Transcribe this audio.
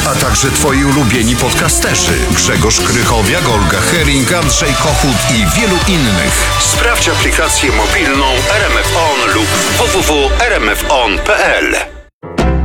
a także twoi ulubieni podcasterzy Grzegorz Krychowiak, Olga Hering, Andrzej Kochut i wielu innych. Sprawdź aplikację mobilną RMF On lub www.rmfon.pl.